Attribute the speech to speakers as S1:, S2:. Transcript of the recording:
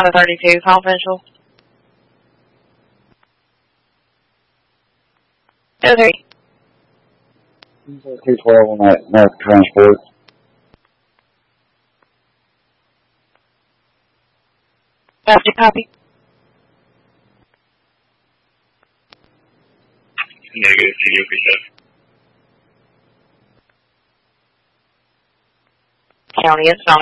S1: 32, confidential. 03.
S2: 212 on that North Transport.
S1: Copy.
S3: Negative, studio preset.
S1: County, it's not